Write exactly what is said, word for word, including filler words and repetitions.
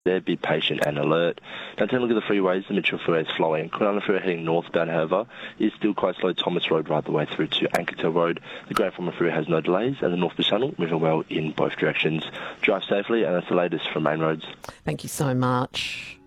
there, be patient and alert. Now, take a look at the freeways. The Mitchell Freeway is flowing. Kwinana Freeway heading northbound, however, is still quite slow. Thomas Road right the way through to Ankertel Road. The Grand Former Freeway has no delays, and the North Bush Tunnel moving well in both directions. Drive safely, and that's the latest from Main Roads. Thank you so much.